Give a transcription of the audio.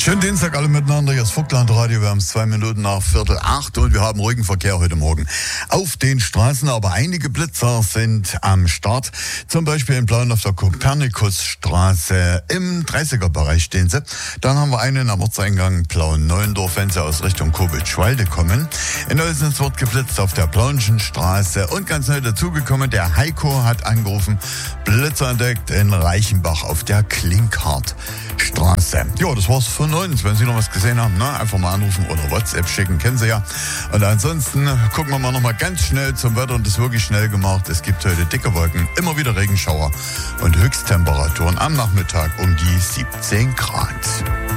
Schönen Dienstag alle miteinander, hier ist Vogtland Radio, wir haben es 2 Minuten nach 7:45 und wir haben ruhigen Verkehr heute Morgen auf den Straßen, aber einige Blitzer sind am Start, zum Beispiel in Plauen auf der Kopernikusstraße, im 30er-Bereich stehen sie. Dann haben wir einen am Ortseingang Plauen-Neuendorf, wenn sie aus Richtung Kobitschwalde kommen. In Neusens wird geblitzt auf der Plaunschen Straße und ganz neu dazugekommen, der Heiko hat angerufen, Blitzer entdeckt in Reichenbach auf der Klinkhartstraße. Ja, das war's von uns. Wenn Sie noch was gesehen haben, einfach mal anrufen oder WhatsApp schicken, kennen Sie ja. Und ansonsten gucken wir mal noch mal ganz schnell zum Wetter und das ist wirklich schnell gemacht. Es gibt heute dicke Wolken, immer wieder Regenschauer und Höchsttemperaturen am Nachmittag um die 17 Grad.